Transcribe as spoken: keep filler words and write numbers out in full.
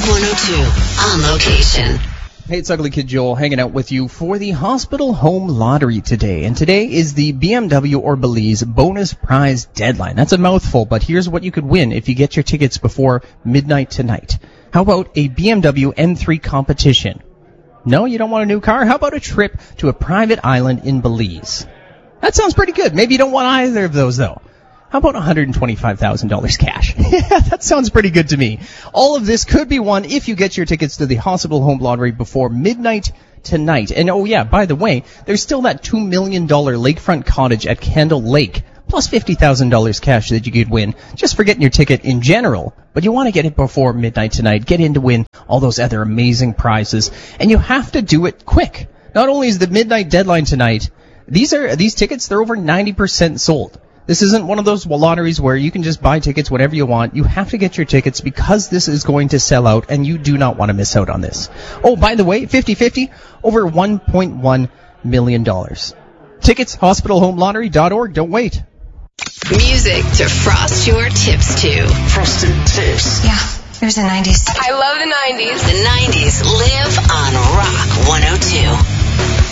one oh two on location. Hey, it's Ugly Kid Joel hanging out with you for the Hospital Home Lottery today. And today is the B M W or Belize bonus prize deadline. That's a mouthful, but here's what you could win if you get your tickets before midnight tonight. How about a B M W M three competition? No, you don't want a new car? How about a trip to a private island in Belize? That sounds pretty good. Maybe you don't want either of those, though. How about one hundred twenty-five thousand dollars cash? Yeah, that sounds pretty good to me. All of this could be won if you get your tickets to the Hospital Home Lottery before midnight tonight. And oh yeah, by the way, there's still that two million dollars lakefront cottage at Candle Lake, plus fifty thousand dollars cash that you could win just for getting your ticket in general. But you want to get it before midnight tonight. Get in to win all those other amazing prizes. And you have to do it quick. Not only is the midnight deadline tonight, these are these tickets, they're over ninety percent sold. This isn't one of those lotteries where you can just buy tickets whenever you want. You have to get your tickets because this is going to sell out, and you do not want to miss out on this. Oh, by the way, fifty-fifty, over one point one million dollars. Tickets, hospital home lottery dot org. Don't wait. Music to frost your tips to. Frosted tips. Yeah, there's the nineties. I love the nineties. The nineties live on Rock one oh two.